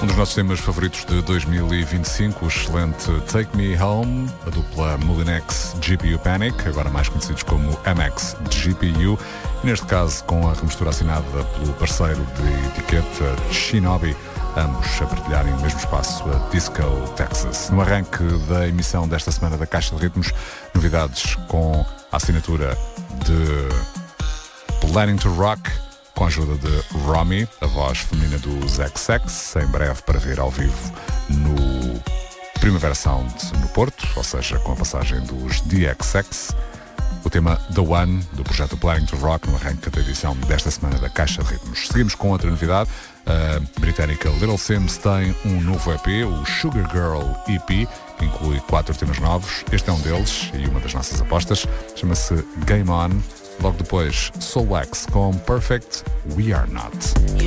Um dos nossos temas favoritos de 2025, o excelente Take Me Home, a dupla Molinex GPU Panic, agora mais conhecidos como MX GPU, e neste caso com a remistura assinada pelo parceiro de etiqueta Shinobi, ambos a partilharem o mesmo espaço, a Disco Texas. No arranque da emissão desta semana da Caixa de Ritmos, novidades com a assinatura de Planning to Rock, com a ajuda de Romy, a voz feminina dos XX, em breve para ver ao vivo no Primavera Sound no Porto, ou seja, com a passagem dos DXX. O tema The One, do projeto Planning to Rock, no arranque da edição desta semana da Caixa de Ritmos. Seguimos com outra novidade. A britânica Little Simz tem um novo EP, o Sugar Girl EP, que inclui 4 temas novos. Este é um deles e uma das nossas apostas. Chama-se Game On. Logo depois, Soul Wax com Perfect We Are Not.